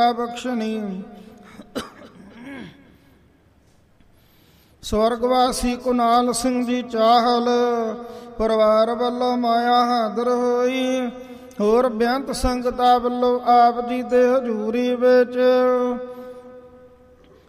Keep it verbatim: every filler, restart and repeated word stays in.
ਬਖਸ਼ਣੀ। ਸਵਰਗਵਾਸੀ ਕੁਨਾਲ ਸਿੰਘ ਜੀ ਚਾਹਲ ਪਰਿਵਾਰ ਵੱਲੋਂ ਮਾਇਆ ਹਾਜ਼ਰ ਹੋਈ। ਹੋਰ ਬੇਅੰਤ ਸੰਗਤਾਂ ਵੱਲੋਂ ਆਪ ਜੀ ਦੇ ਹਜ਼ੂਰੀ ਵਿੱਚ